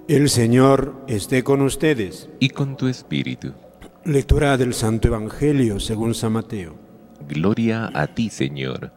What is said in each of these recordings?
El Señor esté con ustedes. Y con tu espíritu. Lectura del Santo Evangelio según San Mateo. Gloria a ti, Señor.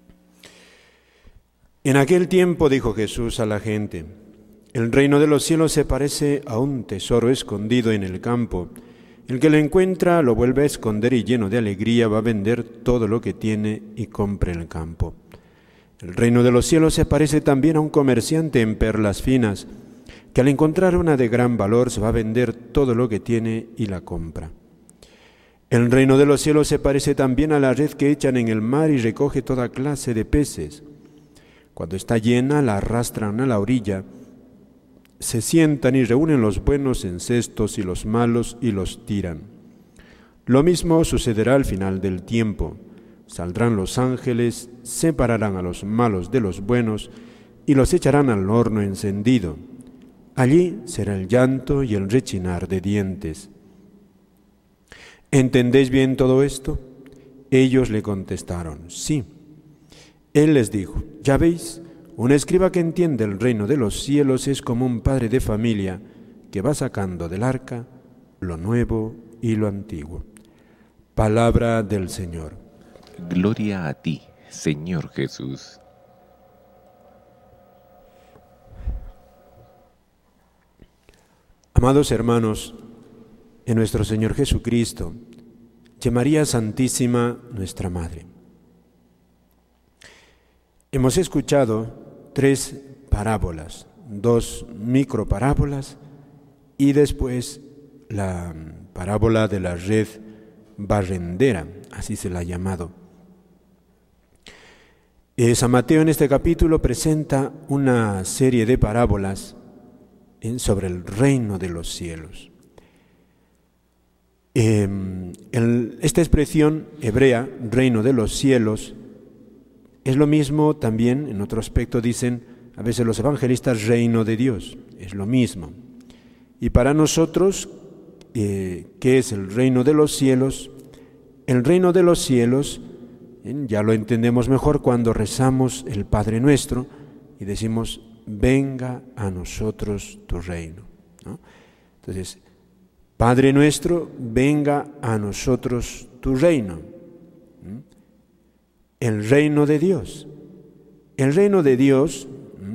En aquel tiempo dijo Jesús a la gente: el reino de los cielos se parece a un tesoro escondido en el campo. El que lo encuentra lo vuelve a esconder y lleno de alegría va a vender todo lo que tiene y compra el campo. El reino de los cielos se parece también a un comerciante en perlas finas, que al encontrar una de gran valor se va a vender todo lo que tiene y la compra. El reino de los cielos se parece también a la red que echan en el mar y recoge toda clase de peces. Cuando está llena, la arrastran a la orilla, se sientan y reúnen los buenos en cestos y los malos y los tiran. Lo mismo sucederá al final del tiempo. Saldrán los ángeles, separarán a los malos de los buenos y los echarán al horno encendido. Allí será el llanto y el rechinar de dientes. ¿Entendéis bien todo esto? Ellos le contestaron: sí. Él les dijo: ya veis, un escriba que entiende el reino de los cielos es como un padre de familia que va sacando del arca lo nuevo y lo antiguo. Palabra del Señor. Gloria a ti, Señor Jesús. Amados hermanos, en nuestro Señor Jesucristo, y María Santísima, nuestra Madre. Hemos escuchado 3 parábolas, 2 microparábolas y después la parábola de la red barrendera, así se la ha llamado. San Mateo en este capítulo presenta una serie de parábolas sobre el reino de los cielos. Esta expresión hebrea, reino de los cielos, es lo mismo también, en otro aspecto dicen a veces los evangelistas, reino de Dios, es lo mismo. Y para nosotros, ¿qué es el reino de los cielos? El reino de los cielos, ya lo entendemos mejor cuando rezamos el Padre Nuestro y decimos: venga a nosotros tu reino, ¿no? Entonces, Padre nuestro, venga a nosotros tu reino. El reino de Dios. El reino de Dios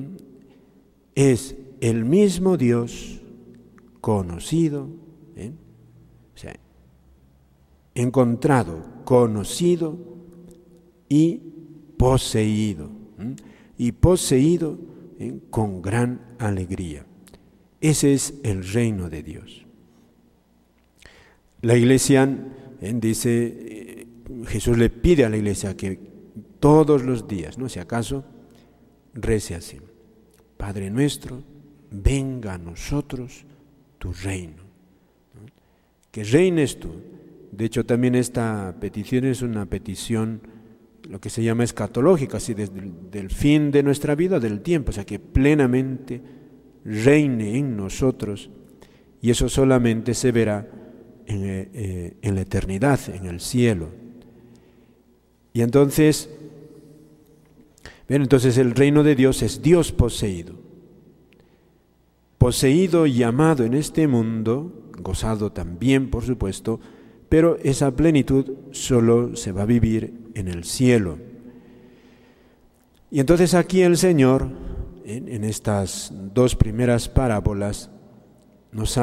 es el mismo Dios conocido, o sea, encontrado, conocido y poseído. Y poseído con gran alegría. Ese es el reino de Dios. La Iglesia dice, Jesús le pide a la Iglesia que todos los días, no si acaso, rece así: Padre nuestro, venga a nosotros tu reino. Que reines tú. De hecho, también esta petición es una petición, lo que se llama escatológica, así desde el fin de nuestra vida, del tiempo, o sea, que plenamente reine en nosotros, y eso solamente se verá en la eternidad, en el cielo. Y entonces el reino de Dios es Dios poseído y amado en este mundo, gozado también, por supuesto, pero esa plenitud solo se va a vivir en el cielo. Y entonces aquí el Señor, en estas 2 primeras parábolas, nos